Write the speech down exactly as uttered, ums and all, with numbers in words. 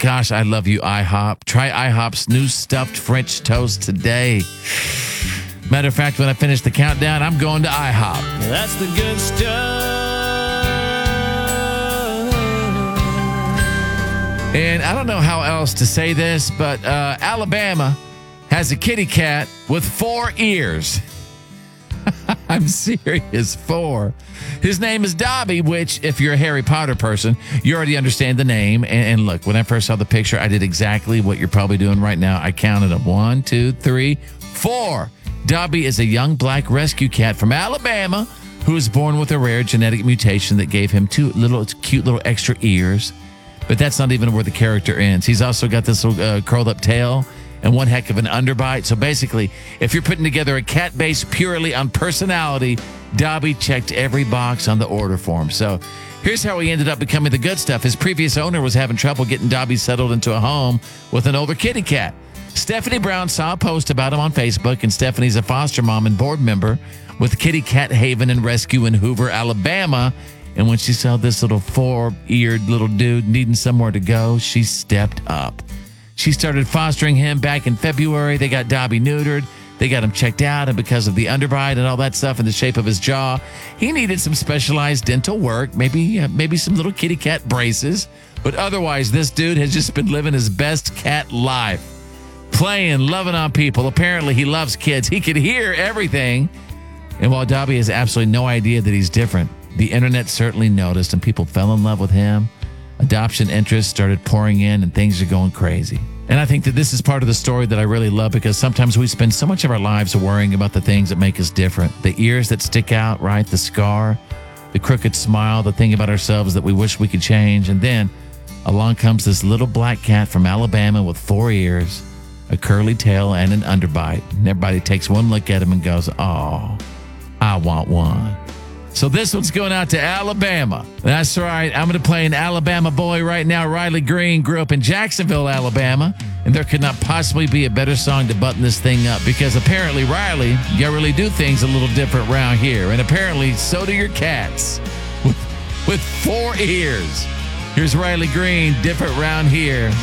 gosh, I love you, IHOP. Try IHOP's new stuffed French toast today. Matter of fact, when I finish the countdown, I'm going to IHOP. That's the good stuff. And I don't know how else to say this, but uh, Alabama has a kitty cat with four ears. I'm serious, four. His name is Dobby, which, if you're a Harry Potter person, you already understand the name. And, and look, when I first saw the picture, I did exactly what you're probably doing right now. I counted them. One, two, three, four. Dobby is a young black rescue cat from Alabama who was born with a rare genetic mutation that gave him two little cute little extra ears. But that's not even where the character ends. He's also got this little uh, curled up tail and one heck of an underbite. So basically, if you're putting together a cat based purely on personality, Dobby checked every box on the order form. So here's how he ended up becoming the good stuff. His previous owner was having trouble getting Dobby settled into a home with an older kitty cat. Stephanie Brown saw a post about him on Facebook, and Stephanie's a foster mom and board member with Kitty Cat Haven and Rescue in Hoover, Alabama. And when she saw this little four-eared little dude needing somewhere to go, she stepped up. She started fostering him back in February. They got Dobby neutered. They got him checked out, and because of the underbite and all that stuff and the shape of his jaw, he needed some specialized dental work, maybe uh, maybe some little kitty cat braces. But otherwise, this dude has just been living his best cat life, playing, loving on people. Apparently, he loves kids. He could hear everything. And while Dobby has absolutely no idea that he's different, the internet certainly noticed, and people fell in love with him. Adoption interest started pouring in, and things are going crazy. And I think that this is part of the story that I really love, because sometimes we spend so much of our lives worrying about the things that make us different. The ears that stick out, right? The scar, the crooked smile, the thing about ourselves that we wish we could change. And then along comes this little black cat from Alabama with four ears, a curly tail, and an underbite. And everybody takes one look at him and goes, oh, I want one. So this one's going out to Alabama. That's right. I'm going to play an Alabama boy right now. Riley Green grew up in Jacksonville, Alabama, and there could not possibly be a better song to button this thing up, because apparently, Riley, you really do things a little different around here, and apparently so do your cats with, with four ears. Here's Riley Green, Different Round Here.